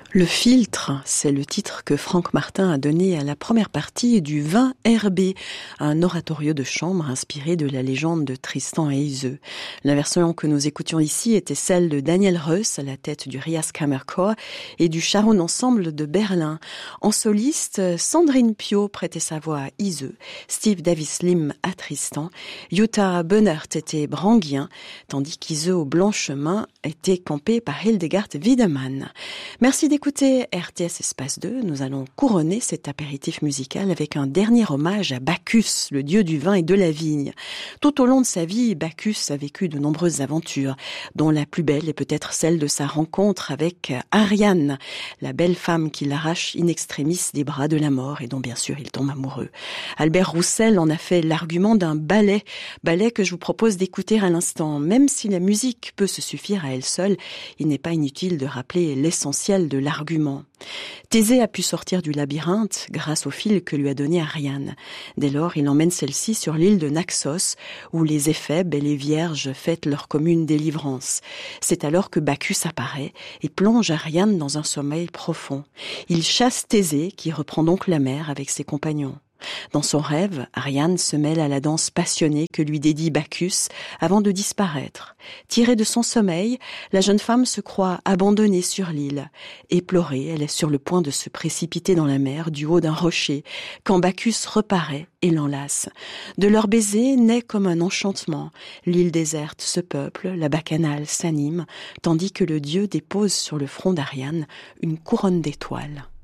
Le filtre, c'est le titre que Franck Martin a donné à la première partie du 20 RB, un oratorio de chambre inspiré de la légende de Tristan et Iseult. La version que nous écoutions ici était celle de Daniel Reuss à la tête du Rias Kammerchor et du Sharon Ensemble de Berlin. En soliste, Sandrine Piau prêtait sa voix à Iseult, Steve Davis Lim à Tristan, Jutta Bönnert était Branguien, tandis qu'Iseult au Blanchemin était campé par Hildegard Wiedemann. Merci d'écouter RTS Espace 2. Nous allons couronner cet apéritif musical avec un dernier hommage à Bacchus, le dieu du vin et de la vigne. Tout au long de sa vie, Bacchus a vécu de nombreuses aventures, dont la plus belle est peut-être celle de sa rencontre avec Ariane, la belle femme qui l'arrache in extremis des bras de la mort et dont bien sûr il tombe amoureux. Albert Roussel en a fait l'argument d'un ballet que je vous propose d'écouter à l'instant. Même si la musique peut se suffire à elle seule, il n'est pas inutile de rappeler l'essentiel de l'argument. Thésée a pu sortir du labyrinthe grâce au fil que lui a donné Ariane. Dès lors, il emmène celle-ci sur l'île de Naxos, où les éphèbes et les vierges fêtent leur commune délivrance. C'est alors que Bacchus apparaît et plonge Ariane dans un sommeil profond. Il chasse Thésée, qui reprend donc la mer avec ses compagnons. Dans son rêve, Ariane se mêle à la danse passionnée que lui dédie Bacchus avant de disparaître. Tirée de son sommeil, la jeune femme se croit abandonnée sur l'île. Éplorée, elle est sur le point de se précipiter dans la mer du haut d'un rocher, quand Bacchus reparaît et l'enlace. De leur baiser naît comme un enchantement. L'île déserte se peuple, la bacchanale s'anime, tandis que le dieu dépose sur le front d'Ariane une couronne d'étoiles.